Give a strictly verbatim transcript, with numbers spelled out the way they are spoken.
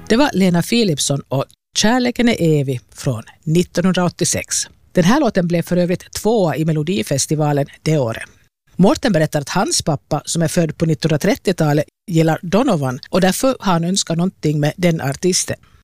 Det var Lena Philipsson och Kärleken är evig från nittonhundraåttiosex. Den här låten blev för övrigt tvåa i Melodifestivalen det året. Mårten berättar att hans pappa, som är född på nittonhundratrettiotalet, gillar Donovan och därför har han önskat någonting med den artisten.